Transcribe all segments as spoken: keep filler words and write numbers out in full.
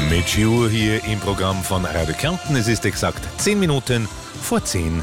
Mit Schuhe hier im Programm von Radio Kärnten. Es ist exakt zehn Minuten vor zehn.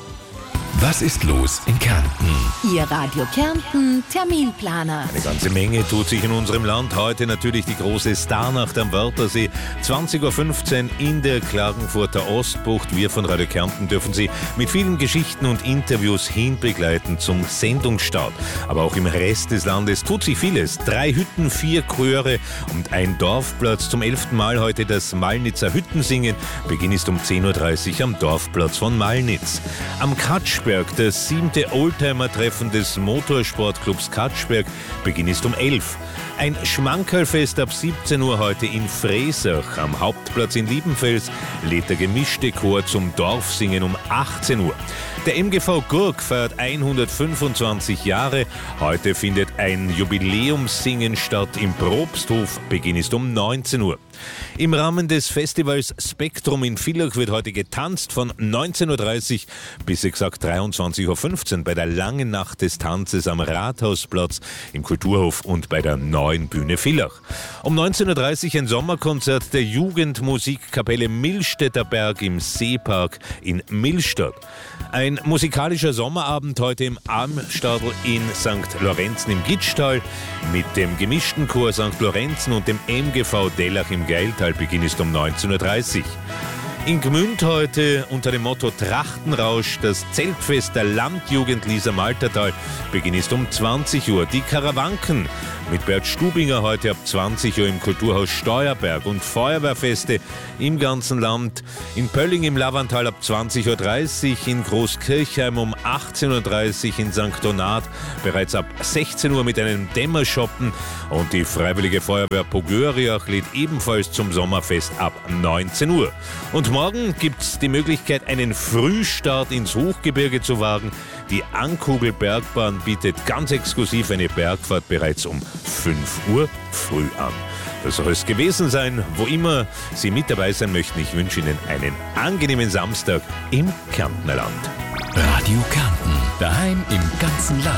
Was ist los in Kärnten? Ihr Radio Kärnten Terminplaner. Eine ganze Menge tut sich in unserem Land. Heute natürlich die große Starnacht am Wörthersee. zwanzig Uhr fünfzehn in der Klagenfurter Ostbucht. Wir von Radio Kärnten dürfen Sie mit vielen Geschichten und Interviews hinbegleiten zum Sendungsstart. Aber auch im Rest des Landes tut sich vieles. Drei Hütten, vier Chöre und ein Dorfplatz. Zum elften Mal heute das Malnitzer Hüttensingen. Beginn ist um zehn Uhr dreißig am Dorfplatz von Malnitz. Am Katschberg das siebte Oldtimer-Treffen des Motorsportclubs Katschberg. Beginn ist um elf. Ein Schmankerlfest ab siebzehn Uhr heute in Fresach. Am Hauptplatz in Liebenfels lädt der gemischte Chor zum Dorfsingen um achtzehn Uhr. Der M G V Gurk feiert hundertfünfundzwanzig Jahre. Heute findet ein Jubiläumssingen statt im Probsthof. Beginn ist um neunzehn Uhr. Im Rahmen des Festivals Spektrum in Villach wird heute getanzt von neunzehn Uhr dreißig bis exakt dreiundzwanzig Uhr fünfzehn bei der langen Nacht des Tanzes am Rathausplatz, im Kulturhof und bei der neuen Bühne Villach. Um neunzehn Uhr dreißig ein Sommerkonzert der Jugendmusikkapelle Millstätter Berg im Seepark in Millstatt. Ein musikalischer Sommerabend heute im Almstadl in Sankt Lorenzen im Gitschtal mit dem gemischten Chor Sankt Lorenzen und dem M G V Dellach im Geiltal. Beginn ist um neunzehn Uhr dreißig. In Gmünd heute unter dem Motto Trachtenrausch das Zeltfest der Landjugend Lisa Maltertal. Beginn ist um zwanzig Uhr. Die Karawanken mit Bert Stubinger heute ab zwanzig Uhr im Kulturhaus Steuerberg und Feuerwehrfeste im ganzen Land. In Pölling im Lavantal ab zwanzig Uhr dreißig, in Großkirchheim um achtzehn Uhr dreißig, in Sankt Donat bereits ab sechzehn Uhr mit einem Dämmerschoppen und die Freiwillige Feuerwehr Pogöriach lädt ebenfalls zum Sommerfest ab neunzehn Uhr. Und morgen gibt es die Möglichkeit, einen Frühstart ins Hochgebirge zu wagen. Die Ankugel-Bergbahn bietet ganz exklusiv eine Bergfahrt bereits um fünf Uhr früh an. Das soll es gewesen sein, wo immer Sie mit dabei sein möchten. Ich wünsche Ihnen einen angenehmen Samstag im Kärntner Land. Radio Kärnten, daheim im ganzen Land.